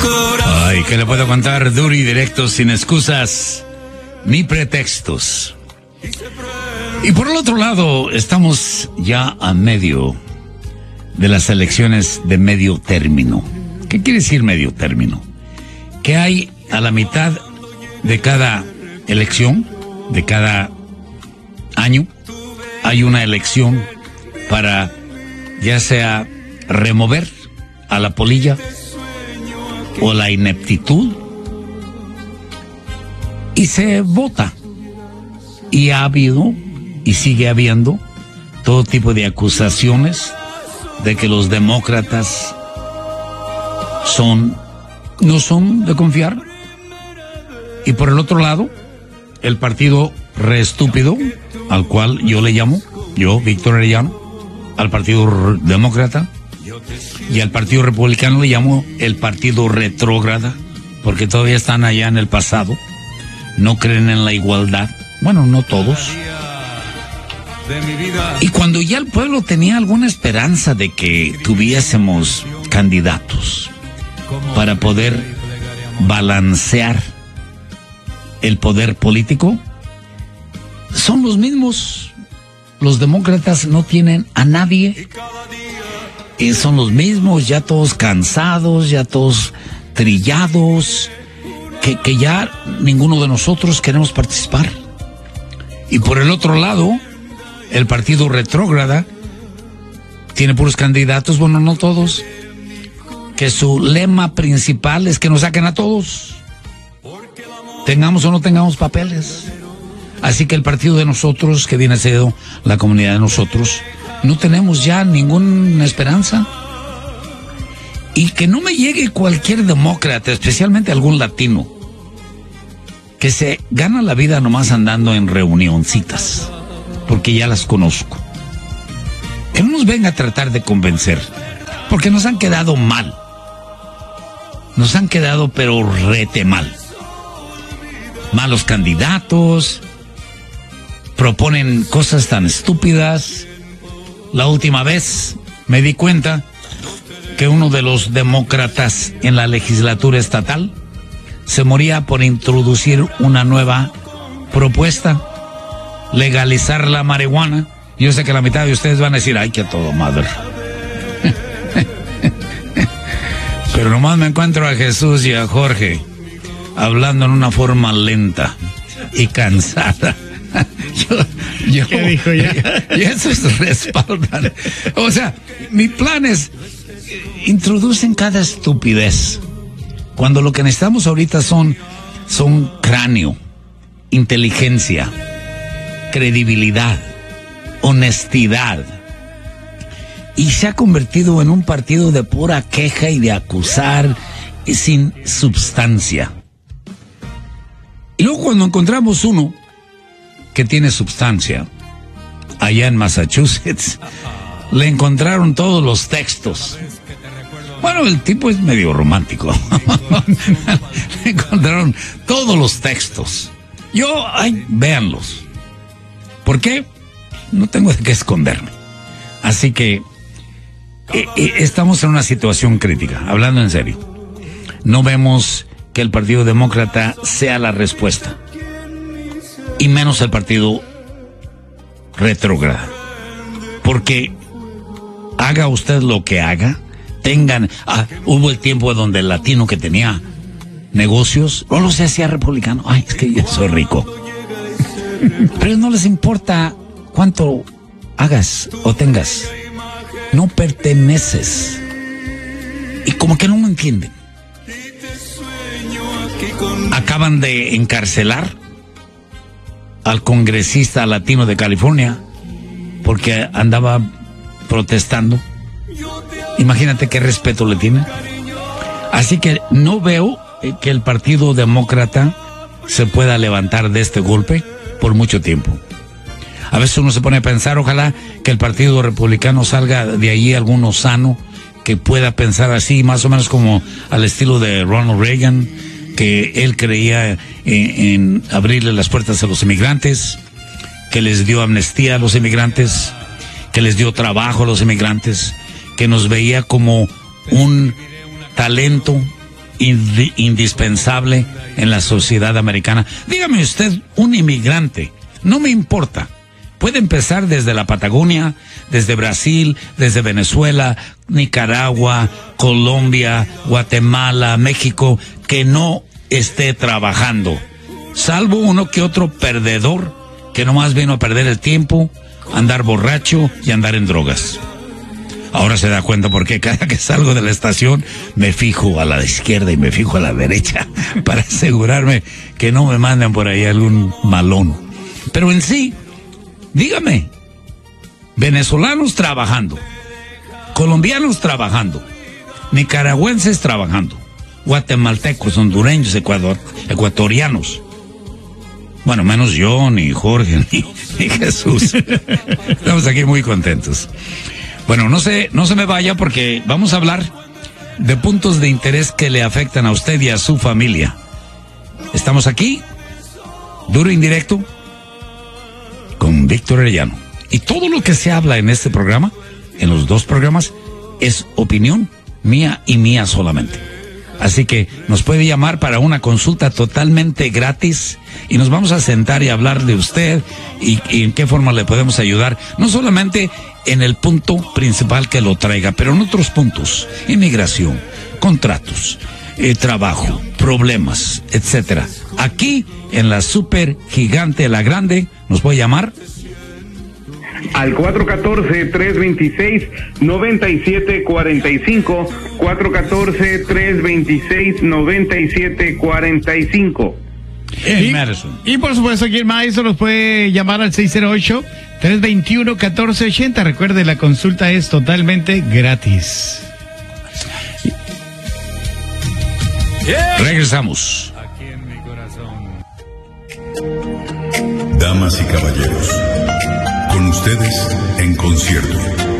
Ay, que le puedo contar duro y directo, sin excusas ni pretextos. Y por el otro lado, estamos ya a medio de las elecciones de medio término. ¿Qué quiere decir medio término? Que hay a la mitad de cada elección, de cada año, hay una elección para ya sea remover a la polilla o la ineptitud, y se vota. Y ha habido y sigue habiendo todo tipo de acusaciones de que los demócratas no son de confiar. Y por el otro lado, el partido reestúpido, al cual yo le llamo, Víctor Arellano, al partido demócrata, y al partido republicano le llamo el partido retrógrada, porque todavía están allá en el pasado, no creen en la igualdad. Bueno, no todos. Y cuando ya el pueblo tenía alguna esperanza de que tuviésemos candidatos para poder balancear el poder político, son los mismos. Los demócratas no tienen a nadie. Y son los mismos, ya todos cansados, ya todos trillados, que ya ninguno de nosotros queremos participar. Y por el otro lado, el partido retrógrada tiene puros candidatos, bueno, no todos, que su lema principal es que nos saquen a todos, tengamos o no tengamos papeles. Así que el partido de nosotros, que viene siendo la comunidad de nosotros, no tenemos ya ninguna esperanza. Y que no me llegue cualquier demócrata, especialmente algún latino, que se gana la vida nomás andando en reunioncitas, porque ya las conozco. Que no nos venga a tratar de convencer, porque nos han quedado mal. Nos han quedado pero rete mal. Malos candidatos, proponen cosas tan estúpidas. La última vez me di cuenta que uno de los demócratas en la legislatura estatal se moría por introducir una nueva propuesta, legalizar la marihuana. Yo sé que la mitad de ustedes van a decir, ay, que a todo madre. Pero nomás me encuentro a Jesús y a Jorge hablando en una forma lenta y cansada. ¿Qué dijo ya? Y eso es respaldar. O sea, mi plan es, introducen cada estupidez, cuando lo que necesitamos ahorita son cráneo, inteligencia, credibilidad, honestidad. Y se ha convertido en un partido de pura queja y de acusar y sin substancia. Y luego cuando encontramos uno que tiene substancia, allá en Massachusetts, le encontraron todos los textos. Bueno, el tipo es medio romántico. Le encontraron todos los textos. Véanlos. ¿Por qué? No tengo de qué esconderme. Así que estamos en una situación crítica, hablando en serio. No vemos que el Partido Demócrata sea la respuesta, y menos el Partido Retrógrada, porque haga usted lo que haga, hubo el tiempo donde el latino que tenía negocios no se hacía republicano. Ay, es que yo soy rico. Pero no les importa cuánto hagas o tengas, no perteneces. Y como que no me entienden. Acaban de encarcelar al congresista latino de California porque andaba protestando. Imagínate qué respeto le tienen. Así que no veo que el Partido Demócrata se pueda levantar de este golpe por mucho tiempo. A veces uno se pone a pensar, ojalá que el Partido Republicano salga de ahí alguno sano, que pueda pensar así, más o menos como al estilo de Ronald Reagan, que él creía en abrirle las puertas a los inmigrantes, que les dio amnistía a los inmigrantes, que les dio trabajo a los inmigrantes, que nos veía como un talento indispensable en la sociedad americana. Dígame usted, un inmigrante, no me importa. Puede empezar desde la Patagonia, desde Brasil, desde Venezuela, Nicaragua, Colombia, Guatemala, México, que no esté trabajando. Salvo uno que otro perdedor que nomás vino a perder el tiempo, andar borracho y andar en drogas. Ahora se da cuenta porque cada que salgo de la estación me fijo a la izquierda y me fijo a la derecha para asegurarme que no me manden por ahí algún malón. Pero en sí, dígame, venezolanos trabajando, colombianos trabajando, nicaragüenses trabajando, guatemaltecos, hondureños, ecuatorianos. Bueno, menos yo, ni Jorge, ni Jesús. Estamos aquí muy contentos. Bueno, no se me vaya porque vamos a hablar de puntos de interés que le afectan a usted y a su familia. Estamos aquí, duro e indirecto, con Víctor Arellano. Y todo lo que se habla en este programa, en los dos programas, es opinión mía y mía solamente. Así que nos puede llamar para una consulta totalmente gratis y nos vamos a sentar y hablar de usted y en qué forma le podemos ayudar, no solamente en el punto principal que lo traiga, pero en otros puntos: inmigración, contratos, trabajo, problemas, etcétera. Aquí en la super gigante, la grande, nos puede llamar al 414-326-9745, 414-326-9745. Y por supuesto, aquí en Madison nos puede llamar al 608-321-1480. Recuerde, la consulta es totalmente gratis. Regresamos. Aquí en mi corazón. Damas y caballeros, con ustedes en concierto.